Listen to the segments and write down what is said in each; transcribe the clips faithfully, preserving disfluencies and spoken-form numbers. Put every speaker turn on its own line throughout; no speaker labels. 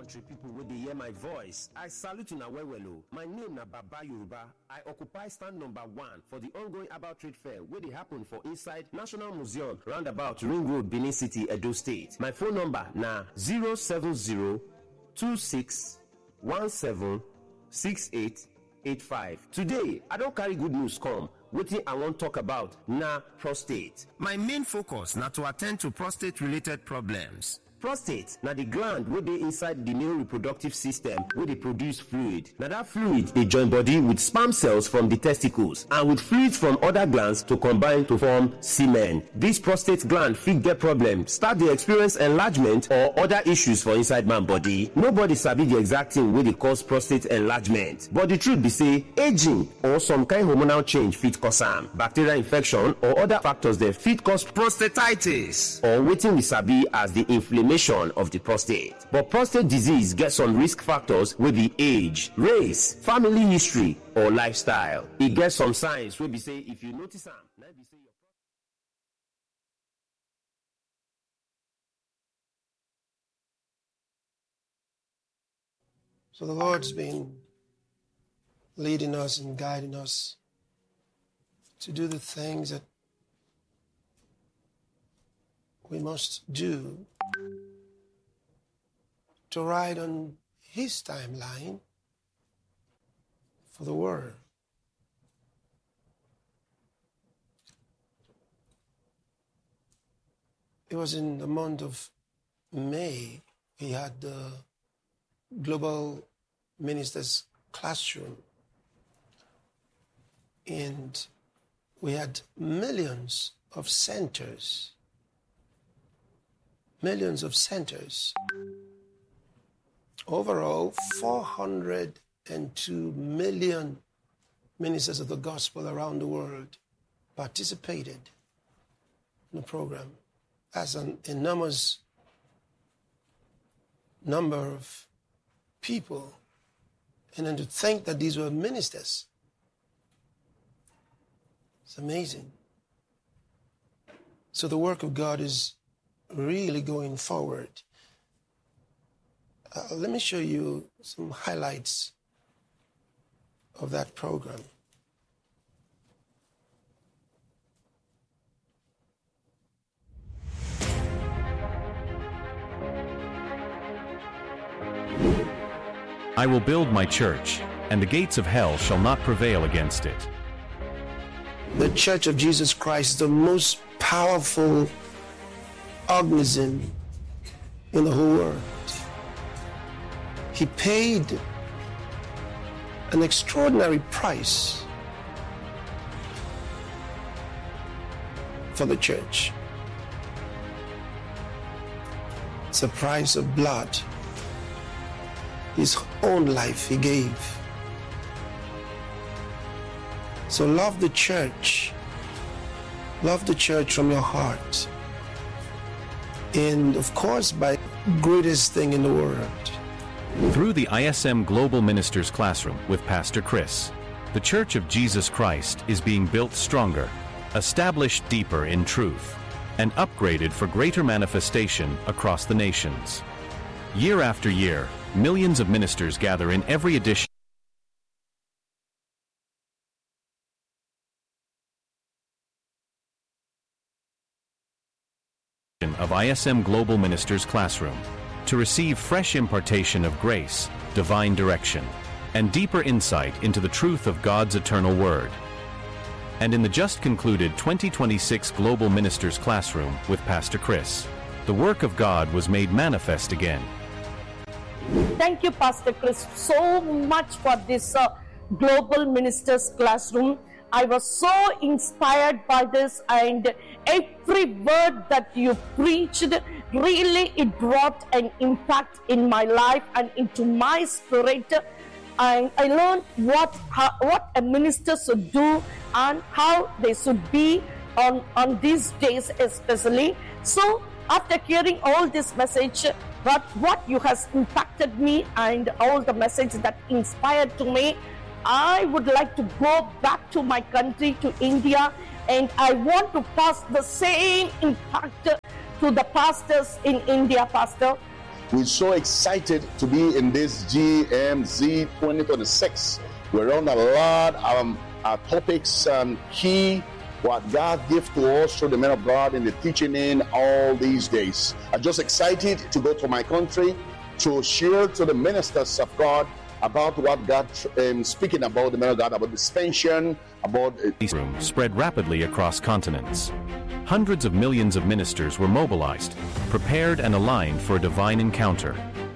country people wey dey hear my voice, I salute una well well o. My name na Baba Yoruba. I occupy stand number one for the ongoing herbal trade fair wey dey happen for inside National Museum roundabout Ring Road, Benin City, Edo State. My phone number na zero seven zero two six one seven six eight eight five. Today, I don carry good news come. Wetin I wan talk about na prostate. My main focus na to attend to prostate related problems. Prostate na the gland wey dey inside the male reproductive system wey dey produce fluid. Na that fluid dey join body with sperm cells from the testicles and with fluids from other glands to combine to form semen. This prostate gland fit get problem, start dey experience enlargement or other issues for inside man body. Nobody sabi the exact thing wey dey cause prostate enlargement, but the truth be say aging or some kind hormonal change fit cause am. Bacterial infection or other factors dem fit cause prostatitis or wetin we sabi as the inflammation of the prostate. But prostate disease gets some risk factors wey be age, race, family history, or lifestyle. E get some signs wey be say if you notice am, na be say your
So the Lord's been leading us and guiding us to do the things that we must do to ride on His timeline for the world. It was in the month of May we had the Global Ministers Classroom, and we had millions of centers Millions of centers. Overall, four hundred two million ministers of the gospel around the world participated in the program. That's an enormous number of people. And then to think that these were ministers, it's amazing. So the work of God is really going forward. Uh, let me show you some highlights of that program.
I will build my church, and the gates of hell shall not prevail against it.
The Church of Jesus Christ is the most powerful organism in the whole world. He paid an extraordinary price for the church. It's a price of blood. His own life He gave. So love the church. Love the church from your heart. And of course, by the greatest thing in the world.
Through the I S M Global Ministers Classroom with Pastor Chris, the Church of Jesus Christ is being built stronger, established deeper in truth, and upgraded for greater manifestation across the nations. Year after year, millions of ministers gather in every edition of I S M Global Ministers Classroom to receive fresh impartation of grace, divine direction, and deeper insight into the truth of God's eternal Word. And in the just concluded twenty twenty-six Global Ministers Classroom with Pastor Chris, the work of God was made manifest again.
Thank you, Pastor Chris, so much for this uh, Global Ministers Classroom. I was so inspired by this, and every word that you preached, really it brought an impact in my life and into my spirit. And I learned what how, what a minister should do and how they should be on, on these days especially. So after hearing all this message, but what you has impacted me and all the message that inspired to me, I would like to go back to my country, to India, and I want to pass the same impact to the pastors in India, Pastor.
We're so excited to be in this G M Z twenty twenty-six. We're on a lot of um, uh, topics, um, key, what God gives to us through the men of God in the teaching in all these days. I'm just excited to go to my country to share to the ministers of God about what God um, speaking about the men of God, about dispension, about uh,
This room spread rapidly across continents. Hundreds of millions of ministers were mobilized, prepared and aligned for a divine encounter.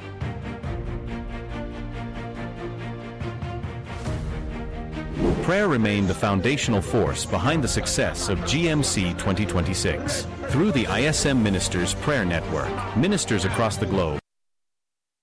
Prayer remained the foundational force behind the success of G M C twenty twenty-six. Through the I S M Ministers Prayer Network, ministers across the globe